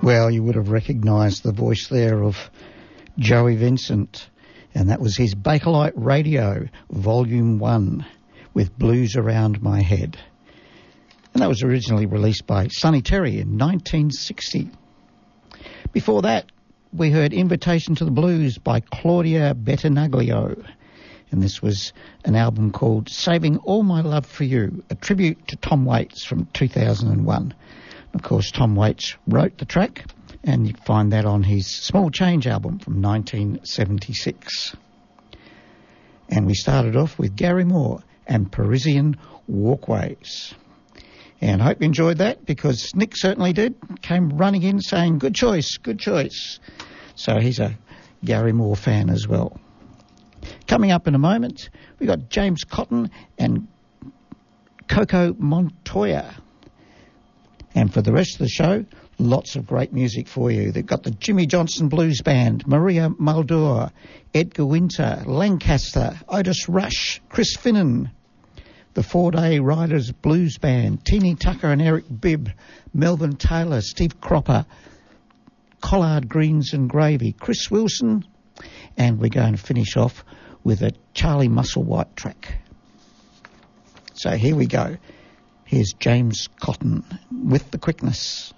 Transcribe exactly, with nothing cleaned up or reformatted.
Well, you would have recognised the voice there of Joey Vincent, and that was his Bakelite Radio, Volume one, with Blues Around My Head. And that was originally released by Sonny Terry in nineteen sixty. Before that, we heard Invitation to the Blues by Claudia Bettinaglio, and this was an album called Saving All My Love for You, a tribute to Tom Waits from two thousand one. Of course, Tom Waits wrote the track, and you find that on his Small Change album from nineteen seventy-six. And we started off with Gary Moore and Parisian Walkways. And I hope you enjoyed that, because Nick certainly did. Came running in saying, good choice, good choice. So he's a Gary Moore fan as well. Coming up in a moment, we got James Cotton and Coco Montoya. And for the rest of the show, lots of great music for you. They've got the Jimmy Johnson Blues Band, Maria Muldaur, Edgar Winter, Lancaster, Otis Rush, Chris Finnan, the Four Day Riders Blues Band, Teeny Tucker and Eric Bibb, Melvin Taylor, Steve Cropper, Collard Greens and Gravy, Chris Wilson, and we're going to finish off with a Charlie Musselwhite track. So here we go. Here's James Cotton with The Quickness.